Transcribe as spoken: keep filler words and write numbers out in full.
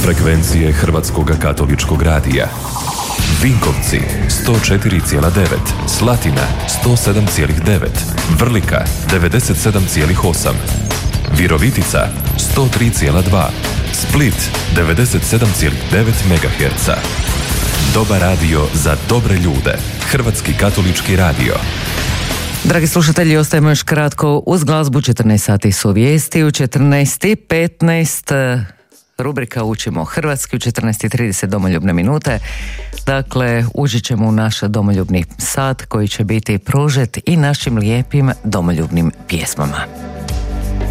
Frekvencije Hrvatskog katoličkog radija. Vinkovci sto četiri zarez devet, Slatina sto sedam zarez devet, Vrlika devedeset sedam zarez osam, Virovitica sto tri zarez dva, Split devedeset sedam zarez devet megaherca. Dobar radio za dobre ljude. Hrvatski katolički radio. Dragi slušatelji, ostajemo još kratko uz glazbu. četrnaest sati su vijesti, u četrnaest i petnaest rubrika Učimo hrvatski, u četrnaest i trideset domoljubne minute. Dakle, uđit ćemo u naš domoljubni sat koji će biti prožet i našim lijepim domoljubnim pjesmama.